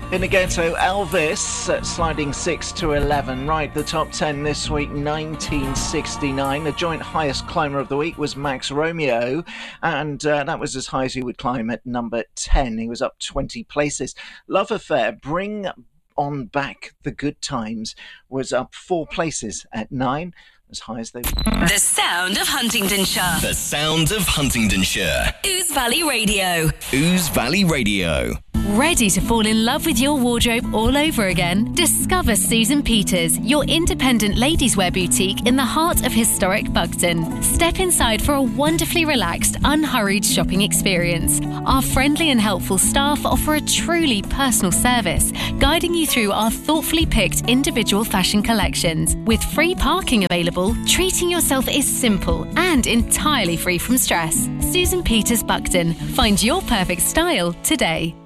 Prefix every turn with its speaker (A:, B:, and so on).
A: In the ghetto, Elvis sliding 6 to 11. Right, the top 10 this week, 1969. The joint highest climber of the week was Max Romeo, and that was as high as he would climb at number 10. He was up 20 places. Love Affair, Bring On Back the Good Times, was up 4 places at 9. As high as they were.
B: The sound of Huntingdonshire.
C: The sound of Huntingdonshire.
B: Ouse Valley Radio.
C: Ouse Valley Radio.
D: Ready to fall in love with your wardrobe all over again? Discover Susan Peters, your independent ladies' wear boutique in the heart of historic Bugden. Step inside for a wonderfully relaxed, unhurried shopping experience. Our friendly and helpful staff offer a truly personal service, guiding you through our thoughtfully picked individual fashion collections. With free parking available, treating yourself is simple and entirely free from stress. Susan Peters Bugden. Find your perfect style today.